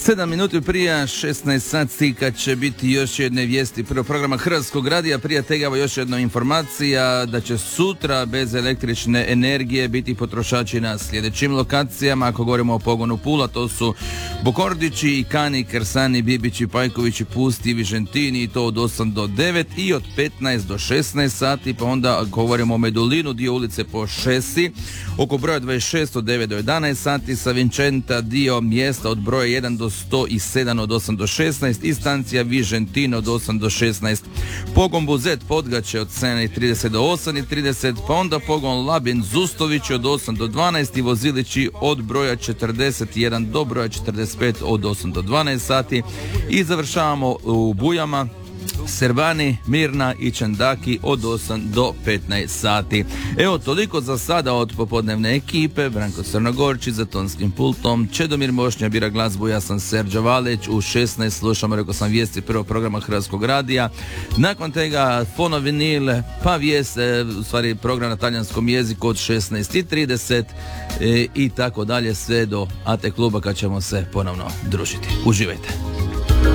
7 minuti prije 16 sati kad će biti još jedne vijesti prvog programa Hrvatskog radija. Prije tega još jedna informacija da će sutra bez električne energije biti potrošači na sljedećim lokacijama. Ako govorimo o pogonu Pula, to su Bokordići, Ikani, Kersani, Bibići, Pajkovići, Pusti, Vižentini, i to od 8 do 9 i od 15 do 16 sati. Pa onda ako govorimo o Medulinu, dio ulice po Šesi, oko broja 26 od 9 do 11 sati, sa Vinčenta dio mjesta od broja 1 do 107 od 8 do 16 i stancija Vižentino od 8 do 16. Pogon Buzet Podgaće od 7:30 do 8:30, pa onda pogon Labin Zustović od 8 do 12 i Vozilići od broja 41 do broja 45 od 8 do 12 sati i završavamo u Bujama, Servani, Mirna i Čendaki od 8 do 15 sati. Evo, toliko za sada od popodnevne ekipe. Branko Crnogorčić za tonskim pultom, Čedomir Mošnja bira glazbu, ja sam Serđa Valeć. U 16 slušamo, rekao sam, vijesti prvog programa Hrvatskog radija. Nakon tega Fono Vinil, pa vijest, u stvari program na talijanskom jeziku od 16:30 i tako dalje, sve do AT kluba kad ćemo se ponovno družiti. Uživajte.